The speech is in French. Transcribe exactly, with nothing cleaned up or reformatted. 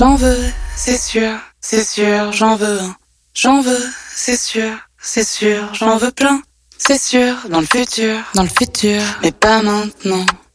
J'en veux, c'est sûr, c'est sûr, j'en veux un. J'en veux, c'est sûr, c'est sûr, j'en veux plein. C'est sûr, dans le futur, dans le futur, mais pas maintenant.